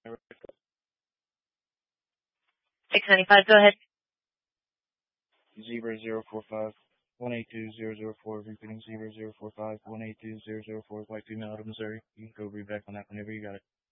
695, go ahead. 0045-182-004, repeating 0045-182-004, White female out of Missouri. You can go read back on that whenever you got it.